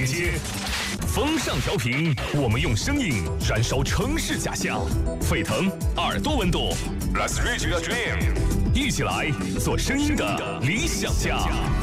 连接。风尚调频，我们用声音燃烧城市假象，沸腾耳朵温度。Let's reach your dream， 一起来做声音的理想家。